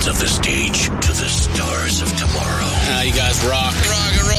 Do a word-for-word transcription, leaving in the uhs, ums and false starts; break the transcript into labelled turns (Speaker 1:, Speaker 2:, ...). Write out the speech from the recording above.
Speaker 1: of the stage to the stars of tomorrow.
Speaker 2: Uh, you guys rock.
Speaker 3: Rock and